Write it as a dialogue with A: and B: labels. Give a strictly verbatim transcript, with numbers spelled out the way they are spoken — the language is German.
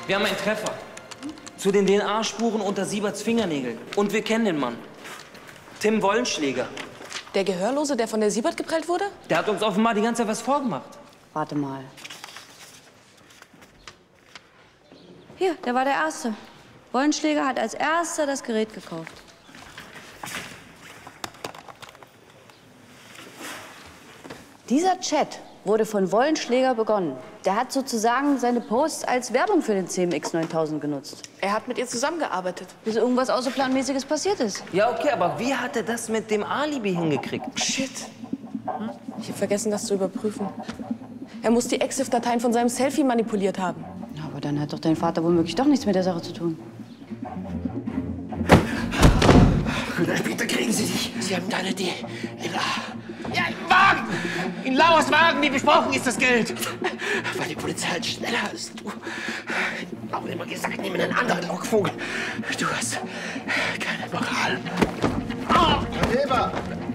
A: Wir haben einen Treffer. Zu den D N A-Spuren unter Sieberts Fingernägeln. Und wir kennen den Mann. Tim Wollenschläger.
B: Der Gehörlose, der von der Siebert geprellt wurde?
A: Der hat uns offenbar die ganze Zeit was vorgemacht.
C: Warte mal.
D: Hier, der war der Erste. Wollenschläger hat als Erster das Gerät gekauft.
C: Dieser Chat wurde von Wollenschläger begonnen. Der hat sozusagen seine Posts als Werbung für den C M X neuntausend genutzt.
B: Er hat mit ihr zusammengearbeitet.
C: Bis irgendwas Außerplanmäßiges passiert ist.
A: Ja, okay, aber wie hat er das mit dem Alibi hingekriegt?
B: Shit. Hm? Ich habe vergessen, das zu überprüfen. Er muss die Exif-Dateien von seinem Selfie manipuliert haben.
C: Aber dann hat doch dein Vater womöglich doch nichts mit der Sache zu tun.
E: Bitte kriegen Sie dich. Sie haben deine D N A. Ja, im Wagen! In Lauers Wagen, wie besprochen, ist das Geld. Weil die Polizei halt schneller ist. Du. Ich habe immer gesagt, nimm einen anderen Lockvogel. Du hast keine Moral. Oh.
F: Herr Weber!